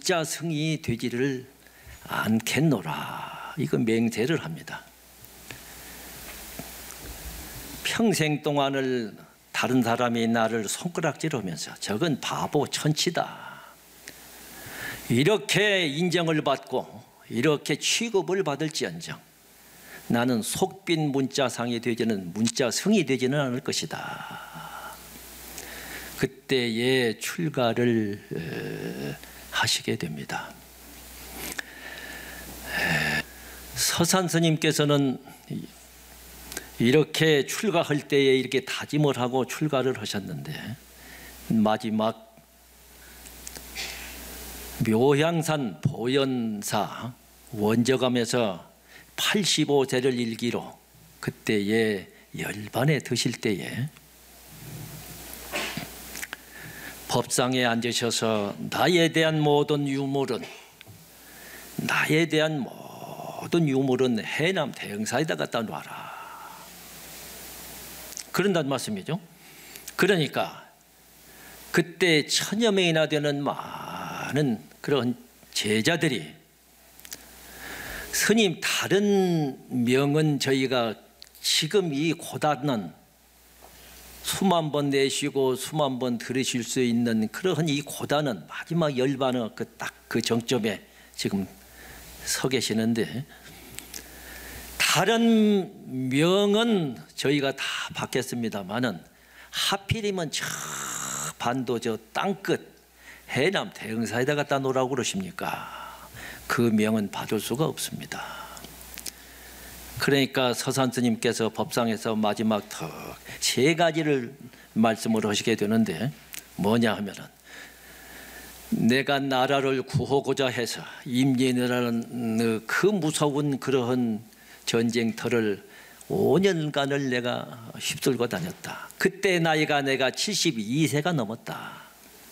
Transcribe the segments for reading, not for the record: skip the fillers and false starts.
문자 성이 되지를 않겠노라. 이거 맹세를 합니다. 평생 동안을 다른 사람이 나를 손가락질하면서 저건 바보 천치다, 이렇게 인정을 받고 이렇게 취급을 받을지언정 나는 속빈 문자상이 되지는, 문자성이 되지는 않을 것이다. 그때에 출가를 하시게 됩니다. 서산 스님께서는 이렇게 출가할 때에 이렇게 다짐을 하고 출가를 하셨는데, 마지막 묘향산 보현사 원저감에서 85세를 일기로 그때에 열반에 드실 때에 법상에 앉으셔서 나에 대한 모든 유물은 해남 대흥사에다 갖다 놔라, 그런다는 말씀이죠. 그러니까 그때 1000여 명이나 되는 많은 그런 제자들이, 스님 다른 명은 저희가 지금 이 고단한 수만 번 내쉬고 수만 번 들으실 수 있는 그러한 이 고단은 마지막 열반의 딱 그 정점에 지금 서 계시는데, 다른 명은 저희가 다 받겠습니다만은 하필이면 저 반도 저 땅끝 해남 대흥사에다 갖다 놓으라고 그러십니까? 그 명은 받을 수가 없습니다. 그러니까 서산 스님께서 법상에서 마지막 세 가지를 말씀을 하시게 되는데, 뭐냐 하면은 내가 나라를 구하고자 해서 임진왜란이라는 그 무서운 그러한 전쟁터를 5년간을 내가 휩쓸고 다녔다. 그때 나이가 내가 72세가 넘었다.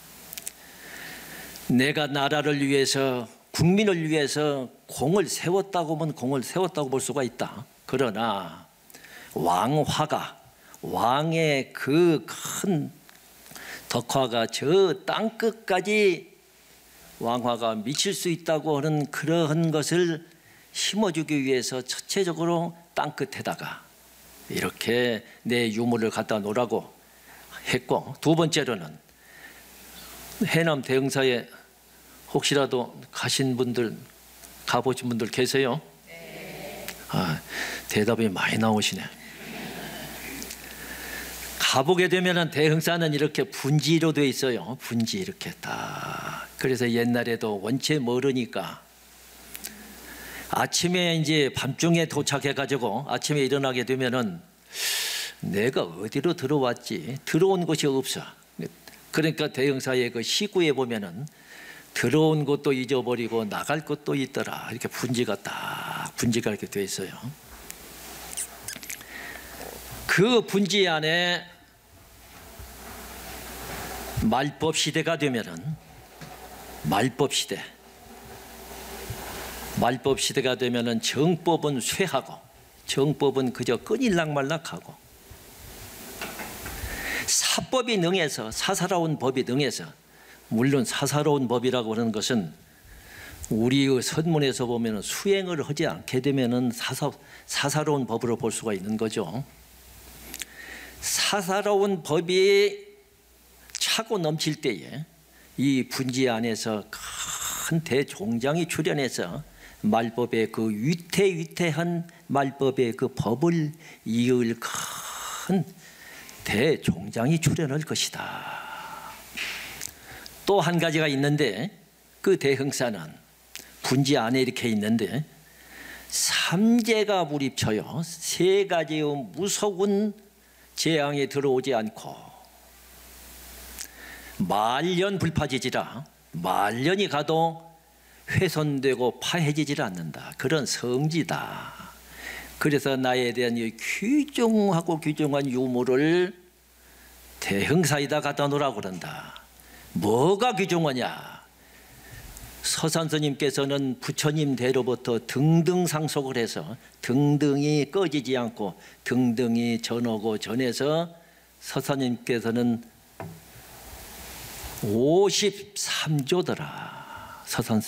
내가 나라를 위해서, 국민을 위해서 공을 세웠다고 하면 공을 세웠다고 볼 수가 있다. 그러나 왕화가, 왕의 그 큰 덕화가 저 땅끝까지 왕화가 미칠 수 있다고 하는 그러한 것을 심어주기 위해서 첫째적으로 땅끝에다가 이렇게 내 유물을 갖다 놓으라고 했고, 두 번째로는 해남 대흥사에 혹시라도 가신 분들, 가보신 분들 계세요? 네. 대답이 많이 나오시네. 가보게 되면은 대흥사는 이렇게 분지로 되어 있어요. 분지 이렇게 딱. 그래서 옛날에도 원체 멀으니까 아침에 이제 밤중에 도착해 가지고 아침에 일어나게 되면은 내가 어디로 들어왔지? 들어온 곳이 없어. 그러니까 대흥사의 그 시구에 보면은 들어온 것도 잊어버리고 나갈 것도 있더라. 이렇게 분지가 이렇게 되어 있어요. 그 분지 안에 말법 시대가 되면은 말법 시대가 되면은 정법은 쇠하고, 정법은 그저 끈일락말락하고, 사법이 능해서, 사사로운 법이 능해서, 물론 사사로운 법이라고 하는 것은 우리의 선문에서 보면은 수행을 하지 않게 되면은 사사로운 법으로 볼 수가 있는 거죠. 사사로운 법이 차고 넘칠 때에 이 분지 안에서 큰 대종장이 출현해서 말법의 그 위태위태한 말법의 그 법을 이을 큰 대종장이 출현할 것이다. 또 한 가지가 있는데, 그 대흥사는 분지 안에 이렇게 있는데 삼재가 불입쳐요. 세 가지의 무서운 재앙이 들어오지 않고 말년 불파지지라, 말년이 가도 훼손되고 파해지질 않는다. 그런 성지다. 그래서 나에 대한 이 귀중하고 귀중한 유물을 대흥사에다 갖다 놓으라고 그런다. 뭐가 귀중하냐? 서산스님께서는 부처님 대로부터 등등 상속을 해서 등등이 꺼지지 않고 등등이 전하고 전해서 서산님께서는 53조더라. 서 선생.